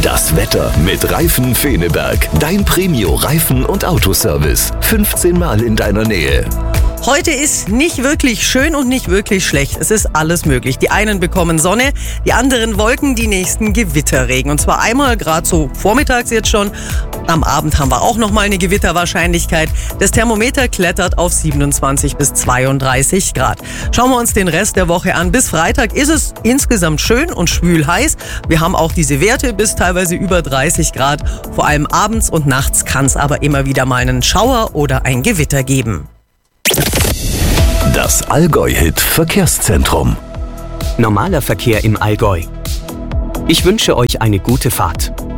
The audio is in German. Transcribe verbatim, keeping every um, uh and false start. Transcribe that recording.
Das Wetter mit Reifen Feneberg. Dein Premio-Reifen- und Autoservice. fünfzehn Mal in deiner Nähe. Heute ist nicht wirklich schön und nicht wirklich schlecht. Es ist alles möglich. Die einen bekommen Sonne, die anderen Wolken, die nächsten Gewitterregen. Und zwar einmal gerade so vormittags jetzt schon. Am Abend haben wir auch nochmal eine Gewitterwahrscheinlichkeit. Das Thermometer klettert auf siebenundzwanzig bis zweiunddreißig Grad. Schauen wir uns den Rest der Woche an. Bis Freitag ist es insgesamt schön und schwül heiß. Wir haben auch diese Werte bis teilweise über dreißig Grad. Vor allem abends und nachts kann es aber immer wieder mal einen Schauer oder ein Gewitter geben. Das Allgäu-Hit Verkehrszentrum. Normaler Verkehr im Allgäu. Ich wünsche euch eine gute Fahrt.